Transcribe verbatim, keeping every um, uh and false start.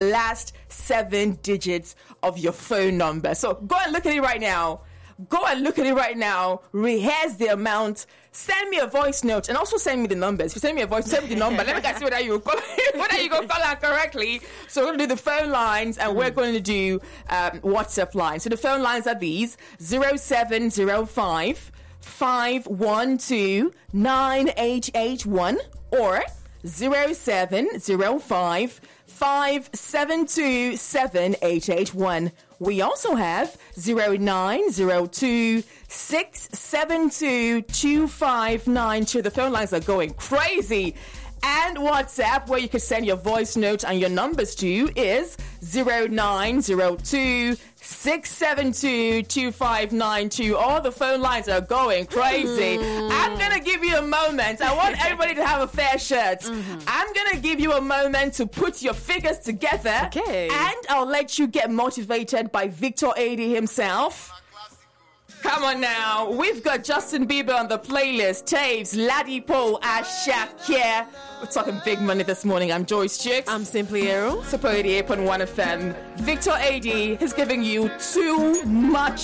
last seven digits of your phone number. So go and look at it right now. Go and look at it right now. Rehearse the amount. Send me a voice note and also send me the numbers. If you send me a voice, send me the number. Let me guys see whether you call, whether you go call out correctly. So we're going to do the phone lines and we're going to do um, WhatsApp lines. So the phone lines are these: zero seven zero five five one two nine eight eight one or zero seven zero five five seven two seven eight eight one. We also have zero nine zero two six seven two two five nine two. The phone lines are going crazy. And WhatsApp, where you can send your voice note and your numbers to, is zero nine zero two six seven two two five nine two. All the phone lines are going crazy. Mm. I'm going to give you a moment. I want everybody to have a fair shot. Mm-hmm. I'm going to give you a moment to put your figures together. Okay. And I'll let you get motivated by Victor Adi himself. Come on now. We've got Justin Bieber on the playlist. Taves, Ladipo, Ashakir. We're talking big money this morning. I'm Joyce Chicks. I'm Simply Errol. Super eighty-eight point one F M. Victor Adi is giving you too much